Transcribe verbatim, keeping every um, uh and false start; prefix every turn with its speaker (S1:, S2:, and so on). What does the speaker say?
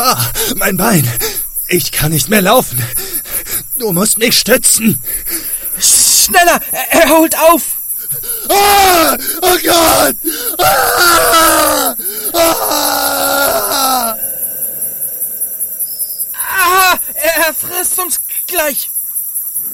S1: Ah, mein Bein. Ich kann nicht mehr laufen. Du musst mich stützen.
S2: Schneller, er, er holt auf.
S1: Ah, oh Gott. Ah, ah.
S2: Ah, er frisst uns gleich.